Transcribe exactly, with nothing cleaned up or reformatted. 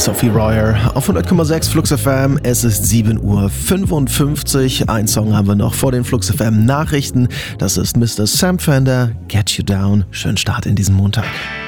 Sophie Royer auf hundert Komma sechs Flux F M. Es ist sieben Uhr fünfundfünfzig. Ein Song haben wir noch vor den Flux F M Nachrichten. Das ist Mister Sam Fender, Get You Down. Schönen Start in diesen Montag.